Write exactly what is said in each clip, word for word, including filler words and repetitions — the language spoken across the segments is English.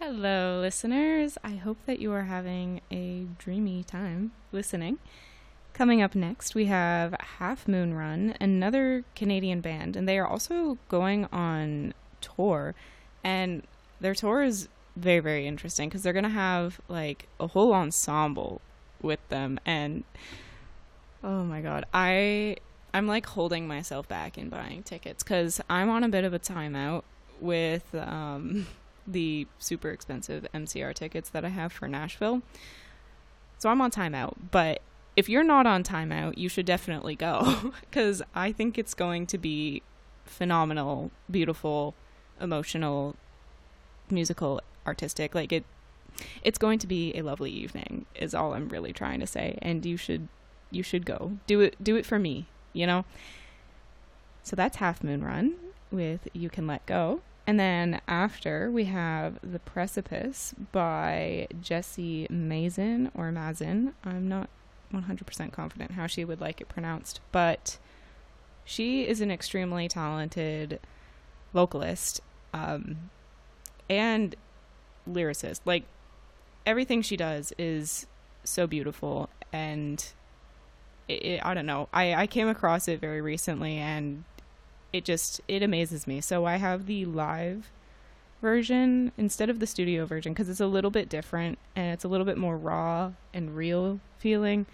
Hello, listeners. I hope that you are having a dreamy time listening. Coming up next, we have Half Moon Run, another Canadian band, and they are also going on tour. And their tour is very, very interesting because they're going to have like a whole ensemble with them. And oh my God, I I'm like holding myself back in buying tickets because I'm on a bit of a timeout with um. the super expensive M C R tickets that I have for Nashville. So I'm on timeout, but if you're not on timeout, you should definitely go because I think it's going to be phenomenal, beautiful, emotional, musical, artistic. Like it, it's going to be a lovely evening is all I'm really trying to say. And you should, you should go do it, do it for me, you know? So that's Half Moon Run with You Can Let Go. And then after, we have The Precipice by Jessie Mazin, or Mazin. I'm not one hundred percent confident how she would like it pronounced, but she is an extremely talented vocalist um, and lyricist. Like, everything she does is so beautiful, and it, it, I don't know. I, I came across it very recently, and it just, it amazes me. So I have the live version instead of the studio version because it's a little bit different and it's a little bit more raw and real feeling.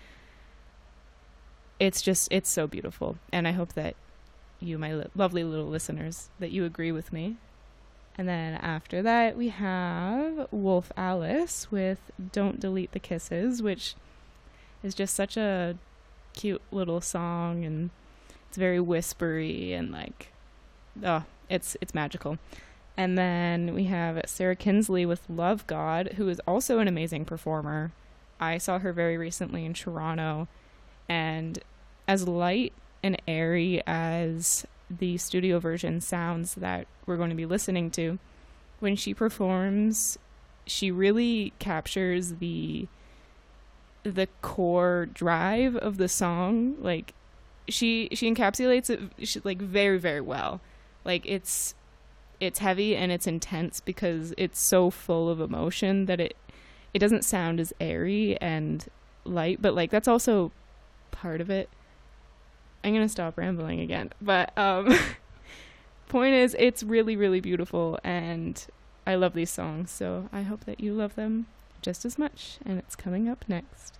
It's just, it's so beautiful. And I hope that you, my li- lovely little listeners, that you agree with me. And then after that, we have Wolf Alice with Don't Delete the Kisses, which is just such a cute little song, and it's very whispery and like, oh, it's it's magical. And then we have Sarah Kinsley with Love God, who is also an amazing performer. I saw her very recently in Toronto, and as light and airy as the studio version sounds that we're going to be listening to, when she performs, she really captures the the core drive of the song. Like, she she encapsulates it she, like very very well. Like it's it's heavy and it's intense because it's so full of emotion that it it doesn't sound as airy and light, but like that's also part of it. I'm gonna stop rambling again, but um point is, it's really really beautiful and I love these songs, so I hope that you love them just as much. And it's coming up next.